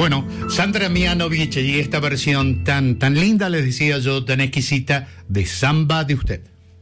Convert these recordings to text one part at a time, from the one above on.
Bueno, Sandra Mianovich y esta versión tan linda, les decía yo, tan exquisita, de Samba de Usted.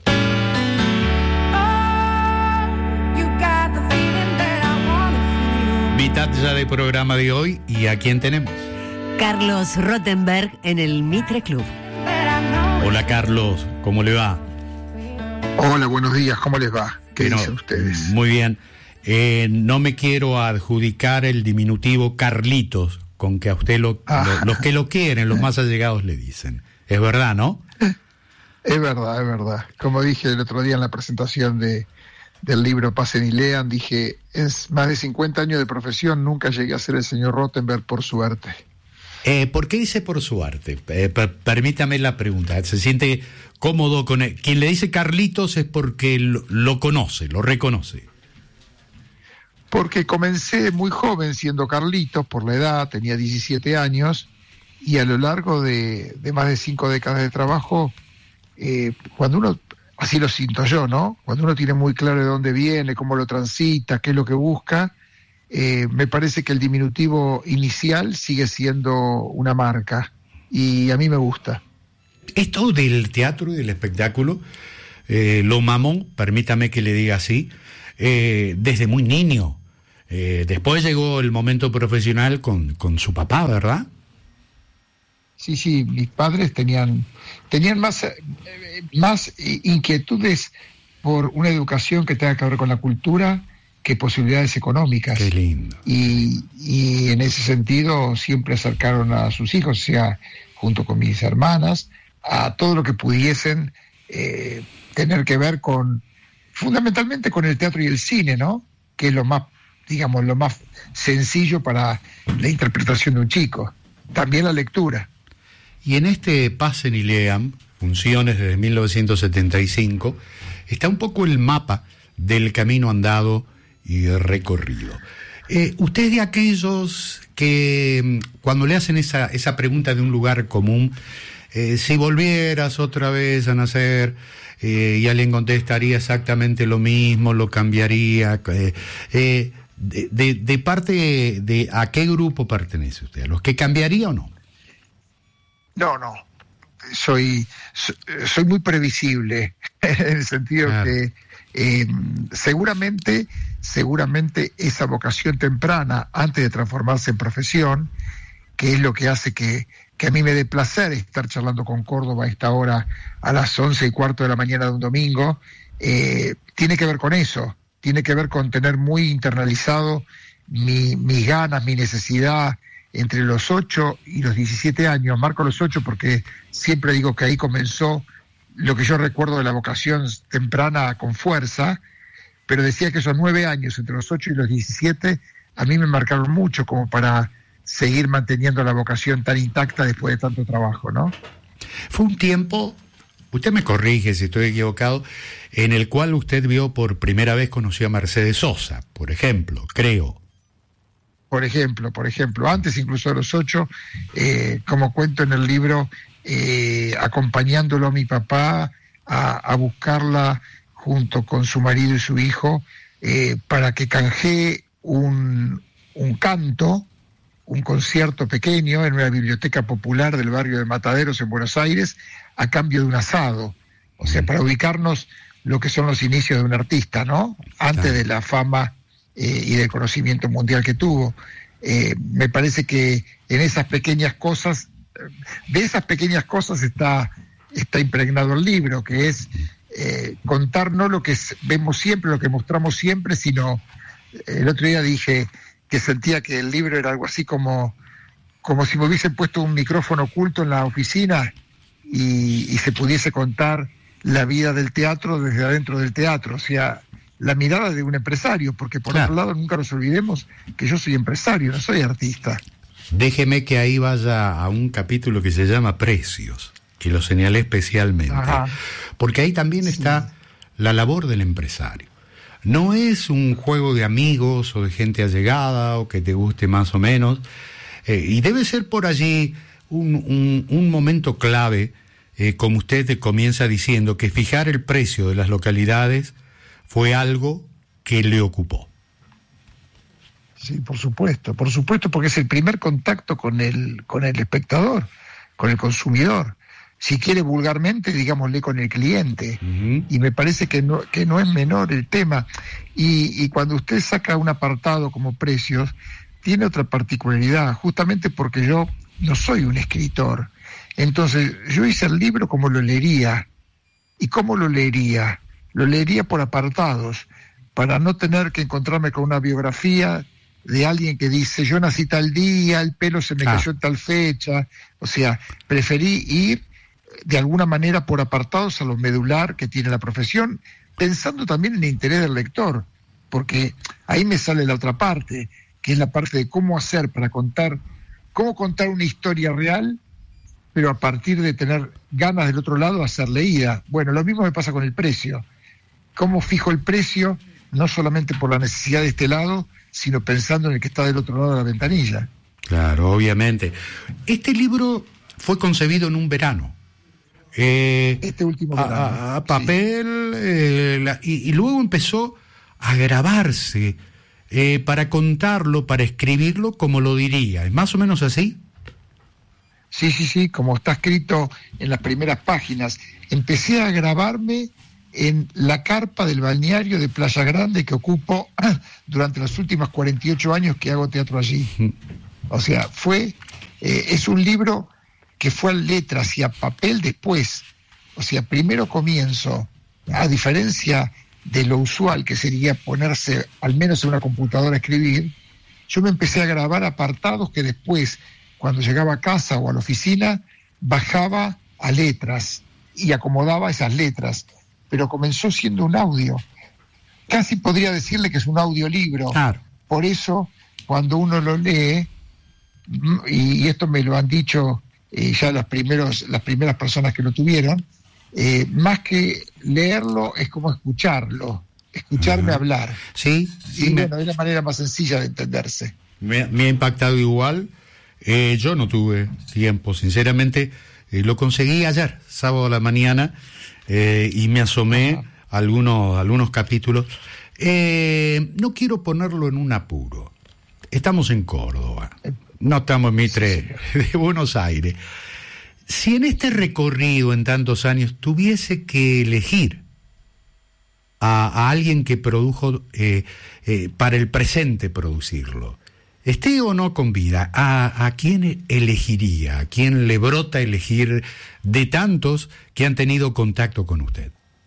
Mitad ya de programa de hoy, ¿y a quién tenemos? Carlos Rottenberg en el Mitre Club. Hola Carlos, ¿cómo le va? Hola, buenos días, ¿cómo les va? ¿Qué dicen ustedes? Muy bien. No me quiero adjudicar el diminutivo Carlitos, con que a usted los que lo quieren, los más allegados le dicen. Es verdad, ¿no? Es verdad. Como dije el otro día en la presentación del libro Pasen y Lean, dije, es más de 50 años de profesión, nunca llegué a ser el señor Rottenberg por suerte. ¿Por qué dice por su arte? Permítame la pregunta. ¿Se siente cómodo con él? Quien le dice Carlitos es porque lo conoce, lo reconoce. Porque comencé muy joven siendo Carlitos, por la edad, tenía 17 años, y a lo largo de más de 5 décadas de trabajo, cuando uno, así lo siento yo, ¿no? Cuando uno tiene muy claro de dónde viene, cómo lo transita, qué es lo que busca, me parece que el diminutivo inicial sigue siendo una marca, y a mí me gusta. Esto del teatro y del espectáculo, lo mamó, permítame que le diga así, desde muy niño. Después llegó el momento profesional con su papá, ¿verdad? Sí, mis padres tenían más inquietudes por una educación que tenga que ver con la cultura que posibilidades económicas. Qué lindo. Y en ese sentido siempre acercaron a sus hijos, o sea, junto con mis hermanas, a todo lo que pudiesen tener que ver fundamentalmente con el teatro y el cine, ¿no? Que es lo más sencillo para la interpretación de un chico. También la lectura. Y en este Pasen y Lean, funciones desde 1975, está un poco el mapa del camino andado y recorrido. Usted es de aquellos que cuando le hacen esa pregunta de un lugar común, si volvieras otra vez a nacer, y alguien contestaría exactamente lo mismo, lo cambiaría, de parte de ¿a qué grupo pertenece usted? ¿A los que cambiaría o no? No. Soy muy previsible, en el sentido que seguramente esa vocación temprana, antes de transformarse en profesión, que es lo que hace que a mí me dé placer estar charlando con Córdoba a esta hora, a las 11:15 de la mañana de un domingo, tiene que ver con eso. Tiene que ver con tener muy internalizado mis ganas, mi necesidad entre los 8 y los 17 años. Marco los 8 porque siempre digo que ahí comenzó lo que yo recuerdo de la vocación temprana con fuerza, pero decía que esos 9 años, entre los 8 y los 17, a mí me marcaron mucho como para seguir manteniendo la vocación tan intacta después de tanto trabajo, ¿no? Fue un tiempo, usted me corrige si estoy equivocado, en el cual usted vio por primera vez, conoció a Mercedes Sosa, por ejemplo, creo. Por ejemplo, antes incluso de los 8, como cuento en el libro, acompañándolo a mi papá a buscarla junto con su marido y su hijo, para que canjee un canto, un concierto pequeño en una biblioteca popular del barrio de Mataderos en Buenos Aires, a cambio de un asado. O sea, para ubicarnos lo que son los inicios de un artista, ¿no? Antes de la fama y del conocimiento mundial que tuvo. Me parece que en esas pequeñas cosas, de esas pequeñas cosas está impregnado el libro, que es contar no lo que vemos siempre, lo que mostramos siempre, sino, el otro día dije que sentía que el libro era algo así como si me hubiesen puesto un micrófono oculto en la oficina y se pudiese contar la vida del teatro desde adentro del teatro, o sea, la mirada de un empresario, porque por otro lado nunca nos olvidemos que yo soy empresario, no soy artista. Déjeme que ahí vaya a un capítulo que se llama Precios, que lo señalé especialmente. Ajá. Porque ahí también está la labor del empresario. No es un juego de amigos o de gente allegada o que te guste más o menos, y debe ser por allí un momento clave, como usted comienza diciendo, que fijar el precio de las localidades fue algo que le ocupó. sí, por supuesto, porque es el primer contacto con el espectador, con el consumidor. Si quiere vulgarmente, digámosle con el cliente. Uh-huh. Y me parece que no es menor el tema. Y cuando usted saca un apartado como precios, tiene otra particularidad, justamente porque yo no soy un escritor. Entonces, yo hice el libro como lo leería. ¿Y cómo lo leería? Lo leería por apartados, para no tener que encontrarme con una biografía de alguien que dice, yo nací tal día, el pelo se me cayó en tal fecha. O sea, preferí ir de alguna manera por apartados a lo medular que tiene la profesión, pensando también en el interés del lector, porque ahí me sale la otra parte, que es la parte de cómo hacer para cómo contar una historia real, pero a partir de tener ganas del otro lado a ser leída. Bueno, lo mismo me pasa con el precio. ¿Cómo fijo el precio? No solamente por la necesidad de este lado, sino pensando en el que está del otro lado de la ventanilla. Claro, obviamente. Este libro fue concebido en un verano. Este último verano. A papel, sí. Y luego empezó a grabarse para contarlo, para escribirlo como lo diría. ¿Es más o menos así? Sí, como está escrito en las primeras páginas. Empecé a grabarme en la carpa del balneario de Playa Grande que ocupo durante los últimos 48 años que hago teatro allí. O sea, es un libro que fue a letras y a papel después. O sea, primero comienzo, a diferencia de lo usual que sería ponerse al menos en una computadora a escribir, yo me empecé a grabar apartados que después, cuando llegaba a casa o a la oficina, bajaba a letras y acomodaba esas letras. Pero comenzó siendo un audio. Casi podría decirle que es un audiolibro. Claro. Por eso, cuando uno lo lee, y esto me lo han dicho ya las primeras personas que lo tuvieron, más que leerlo es como escucharme hablar. Sí. Bueno, es la manera más sencilla de entenderse. Me ha impactado igual. Yo no tuve tiempo, sinceramente. Lo conseguí ayer, sábado a la mañana, y me asomé a algunos capítulos. No quiero ponerlo en un apuro. Estamos en Córdoba. No estamos en Mitre de Buenos Aires. Si en este recorrido en tantos años tuviese que elegir a alguien que produjo para el presente producirlo, esté o no con vida, ¿a quién elegiría? ¿A quién le brota elegir de tantos que han tenido contacto con usted?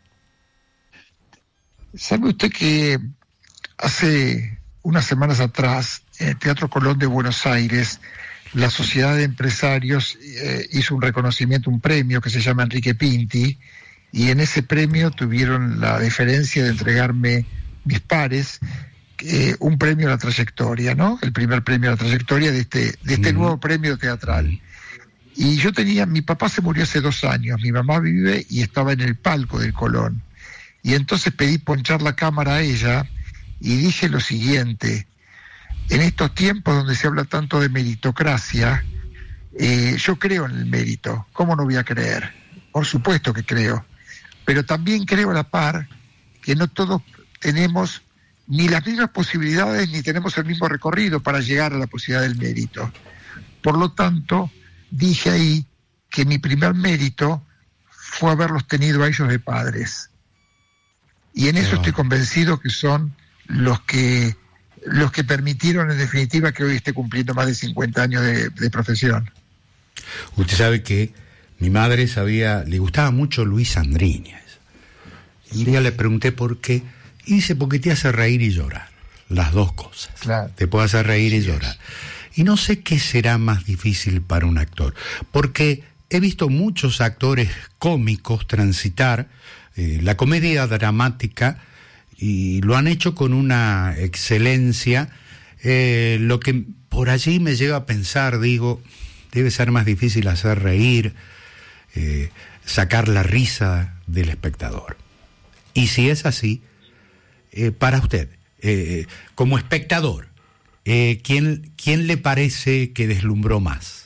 ¿Sabe usted que hace unas semanas atrás, en el Teatro Colón de Buenos Aires, la Sociedad de Empresarios hizo un reconocimiento, un premio que se llama Enrique Pinti, y en ese premio tuvieron la deferencia de entregarme mis pares un premio a la trayectoria, ¿no? El primer premio a la trayectoria de este nuevo premio teatral. Y mi papá se murió hace 2 años, mi mamá vive y estaba en el palco del Colón. Y entonces pedí ponchar la cámara a ella y dije lo siguiente: en estos tiempos donde se habla tanto de meritocracia, yo creo en el mérito. ¿Cómo no voy a creer? Por supuesto que creo. Pero también creo a la par que no todos tenemos ni las mismas posibilidades ni tenemos el mismo recorrido para llegar a la posibilidad del mérito. Por lo tanto, dije ahí que mi primer mérito fue haberlos tenido a ellos de padres. Y en eso estoy convencido que son los que permitieron en definitiva que hoy esté cumpliendo más de 50 años de profesión. Usted sabe que mi madre le gustaba mucho Luis Sandriñas. Un día le pregunté por qué, y dice, porque te hace reír y llorar, las dos cosas. Claro. Te puede hacer reír y llorar. Y no sé qué será más difícil para un actor, porque he visto muchos actores cómicos transitar la comedia dramática y lo han hecho con una excelencia, lo que por allí me lleva a pensar, digo, debe ser más difícil hacer reír, sacar la risa del espectador. Y si es así, para usted, como espectador, ¿quién le parece que deslumbró más?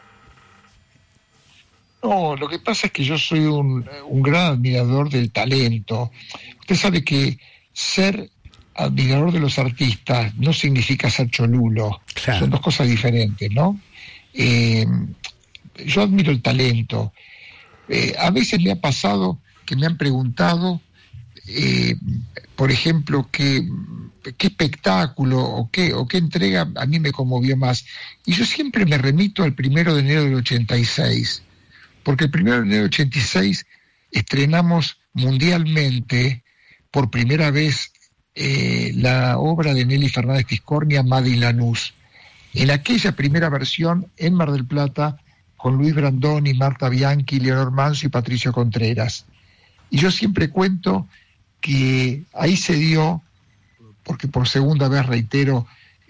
No, lo que pasa es que yo soy un gran admirador del talento. Usted sabe que ser admirador de los artistas no significa ser cholulo. Claro. Son dos cosas diferentes, ¿no? Yo admiro el talento. A veces me ha pasado que me han preguntado, por ejemplo, qué espectáculo o qué entrega a mí me conmovió más. Y yo siempre me remito al 1 de enero del 86, porque el 1 de enero del 86 estrenamos mundialmente por primera vez la obra de Nelly Fernández Tiscornia, Madre y Lanús. En aquella primera versión, en Mar del Plata, con Luis Brandoni, Marta Bianchi, Leonor Manso y Patricio Contreras. Y yo siempre cuento que ahí se dio, porque por segunda vez reitero,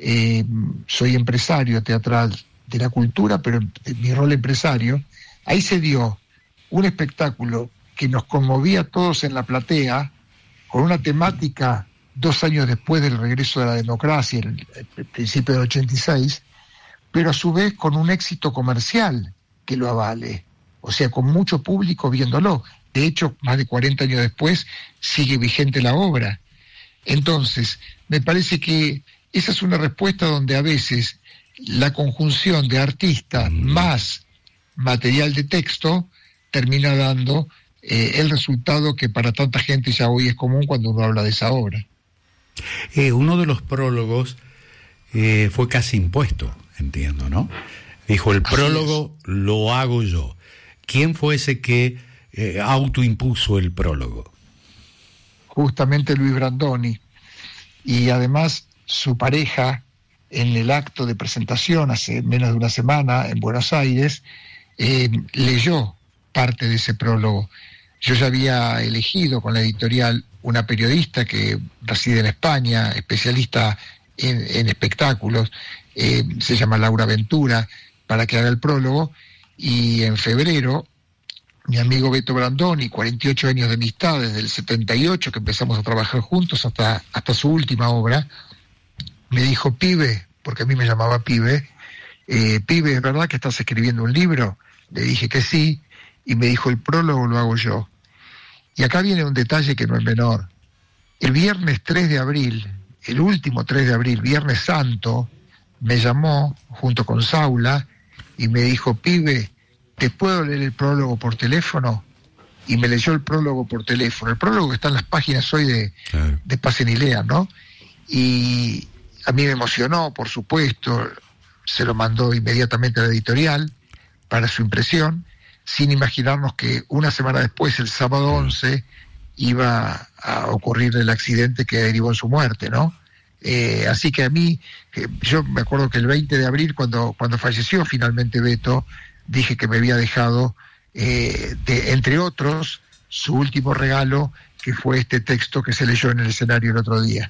soy empresario teatral de la cultura, pero en mi rol empresario, ahí se dio un espectáculo que nos conmovía a todos en la platea, con una temática 2 años después del regreso de la democracia, en el principio del 86, pero a su vez con un éxito comercial que lo avale, o sea, con mucho público viéndolo. De hecho, más de 40 años después, sigue vigente la obra. Entonces, me parece que esa es una respuesta donde a veces la conjunción de artista más material de texto termina dando el resultado que para tanta gente ya hoy es común cuando uno habla de esa obra. Uno de los prólogos fue casi impuesto, entiendo, ¿no? Dijo, el prólogo lo hago yo. ¿Quién fue ese que autoimpuso el prólogo? Justamente Luis Brandoni. Y además su pareja, en el acto de presentación hace menos de una semana en Buenos Aires, leyó parte de ese prólogo. Yo ya había elegido con la editorial una periodista que reside en España, especialista en espectáculos, se llama Laura Ventura, para que haga el prólogo, y en febrero mi amigo Beto Brandoni, 48 años de amistad desde el 78 que empezamos a trabajar juntos hasta su última obra, me dijo, pibe, porque a mí me llamaba pibe, pibe, ¿es verdad que estás escribiendo un libro? Le dije que sí, y me dijo, el prólogo lo hago yo. Y acá viene un detalle que no es menor. El viernes 3 de abril, el último 3 de abril, Viernes Santo, me llamó junto con Saula y me dijo, pibe, ¿te puedo leer el prólogo por teléfono? Y me leyó el prólogo por teléfono. El prólogo que está en las páginas hoy de Pasen y Lean, ¿no? Y a mí me emocionó, por supuesto, se lo mandó inmediatamente a la editorial para su impresión, sin imaginarnos que una semana después, el sábado 11, iba a ocurrir el accidente que derivó en su muerte, ¿no? Así que a mí, yo me acuerdo que el 20 de abril, cuando falleció finalmente Beto, dije que me había dejado, entre otros, su último regalo, que fue este texto que se leyó en el escenario el otro día.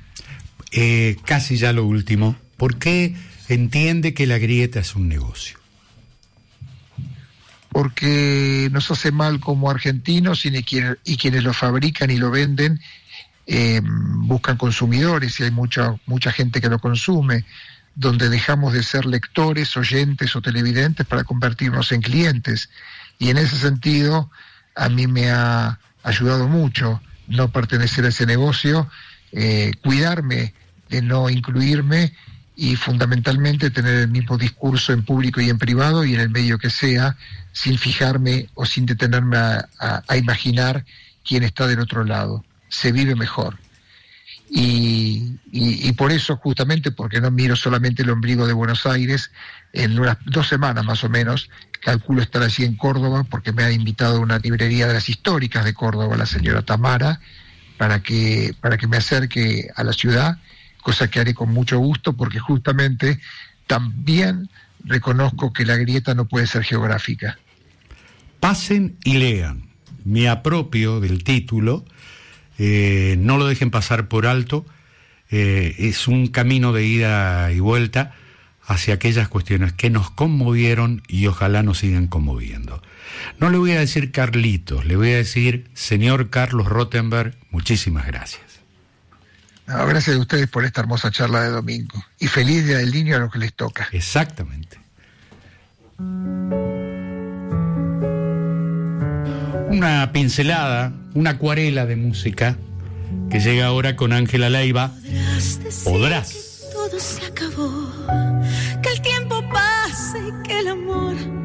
Casi ya lo último. ¿Por qué entiende que la grieta es un negocio? Porque nos hace mal como argentinos y quienes lo fabrican y lo venden buscan consumidores y hay mucha gente que lo consume, donde dejamos de ser lectores, oyentes o televidentes para convertirnos en clientes. Y en ese sentido, a mí me ha ayudado mucho no pertenecer a ese negocio, cuidarme de no incluirme y fundamentalmente tener el mismo discurso en público y en privado y en el medio que sea, sin fijarme o sin detenerme a imaginar quién está del otro lado. Se vive mejor. Y por eso, justamente porque no miro solamente el ombligo de Buenos Aires, en unas 2 semanas más o menos, calculo estar allí en Córdoba, porque me ha invitado a una librería de las históricas de Córdoba, la señora Tamara, para que me acerque a la ciudad, cosa que haré con mucho gusto, porque justamente también reconozco que la grieta no puede ser geográfica. Pasen y lean. Me apropio del título. No lo dejen pasar por alto, es un camino de ida y vuelta hacia aquellas cuestiones que nos conmovieron y ojalá nos sigan conmoviendo. No le voy a decir Carlitos, le voy a decir señor Carlos Rothenberg, muchísimas gracias. No, gracias a ustedes por esta hermosa charla de domingo y feliz Día del Niño a los que les toca. Exactamente. Una pincelada, una acuarela de música que llega ahora con Ángela Leiva. Podrás. Que todo se acabó, que el tiempo pase, que el amor